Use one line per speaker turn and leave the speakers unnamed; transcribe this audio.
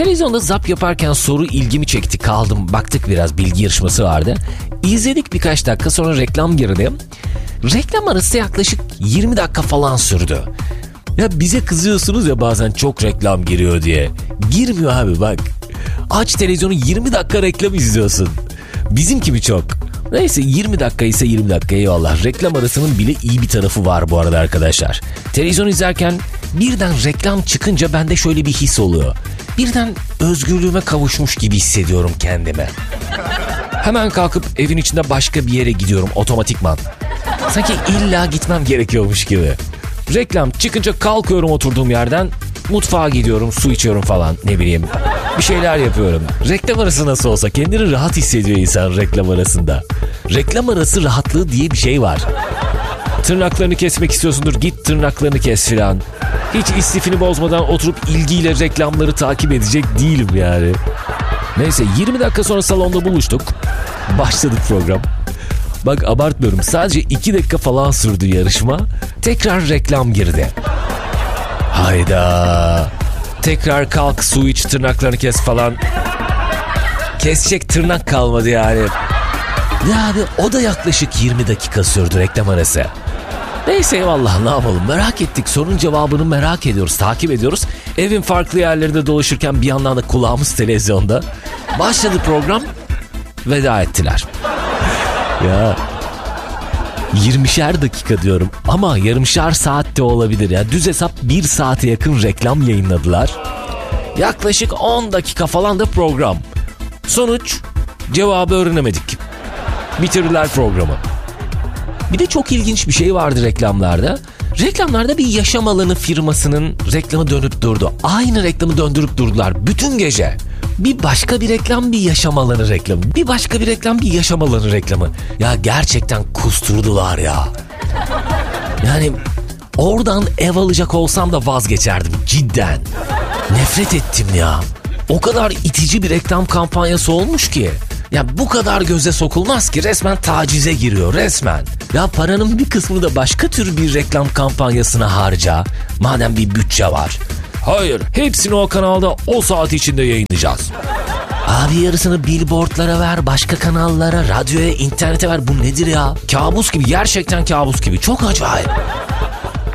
Televizyonda zap yaparken soru ilgimi çekti, kaldım. Baktık, biraz bilgi yarışması vardı. İzledik birkaç dakika, sonra reklam girdi. Reklam arası yaklaşık 20 dakika falan sürdü. Ya bize kızıyorsunuz ya bazen çok reklam giriyor diye. Girmiyor abi bak. Aç televizyonu, 20 dakika reklam izliyorsun. Bizimki mi çok? Neyse, 20 dakika ise 20 dakika, eyvallah. Reklam arasının bile iyi bir tarafı var bu arada arkadaşlar. Televizyon izlerken birden reklam çıkınca bende şöyle bir his oluyor. Birden özgürlüğüme kavuşmuş gibi hissediyorum kendimi. Hemen kalkıp evin içinde başka bir yere gidiyorum otomatikman. Sanki illa gitmem gerekiyormuş gibi. Reklam çıkınca kalkıyorum oturduğum yerden, mutfağa gidiyorum, su içiyorum falan, ne bileyim. Bir şeyler yapıyorum. Reklam arası nasıl olsa kendini rahat hissediyor insan reklam arasında. Reklam arası rahatlığı diye bir şey var. Tırnaklarını kesmek istiyorsundur, git tırnaklarını kes filan. Hiç istifini bozmadan oturup ilgiyle reklamları takip edecek değilim yani. Neyse, 20 dakika sonra salonda buluştuk. Başladı program. Bak abartmıyorum, sadece 2 dakika falan sürdü yarışma. Tekrar reklam girdi. Hayda. Tekrar kalk, su iç, tırnaklarını kes falan. Kesecek tırnak kalmadı yani. Ya abi, o da yaklaşık 20 dakika sürdü reklam arası. Neyse, eyvallah, ne yapalım, merak ettik, sorunun cevabını merak ediyoruz, takip ediyoruz. Evin farklı yerlerinde dolaşırken bir yandan da kulağımız televizyonda. Başladı program, veda ettiler. Ya 20'şer dakika diyorum ama yarımşar saat de olabilir ya. Düz hesap 1 saate yakın reklam yayınladılar. Yaklaşık 10 dakika falan da program. Sonuç, cevabı öğrenemedik. Bitirdiler programı. Bir de çok ilginç bir şey vardı reklamlarda. Reklamlarda bir yaşam alanı firmasının reklamı dönüp durdu. Aynı reklamı döndürüp durdular bütün gece. Bir başka bir reklam, bir yaşam alanı reklamı. Bir başka bir reklam, bir yaşam alanı reklamı. Ya gerçekten kusturdular ya. Yani oradan ev alacak olsam da vazgeçerdim cidden. Nefret ettim ya. O kadar itici bir reklam kampanyası olmuş ki. Ya bu kadar göze sokulmaz ki, resmen tacize giriyor, resmen. Ya paranın bir kısmını da başka tür bir reklam kampanyasına harca. Madem bir bütçe var. Hayır, hepsini o kanalda o saat içinde yayınlayacağız. Abi yarısını billboardlara ver, başka kanallara, radyoya, internete ver. Bu nedir ya? Kabus gibi, gerçekten kabus gibi. Çok acayip.